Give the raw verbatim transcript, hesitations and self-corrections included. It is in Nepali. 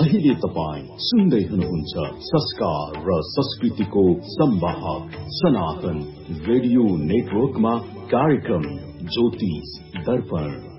अहिले तपाईं सुन्दै हुनुहुन्छ संस्कार र संस्कृतिको संवाहक सनातन रेडियो नेटवर्कमा कार्यक्रम ज्योतिष दर्पण।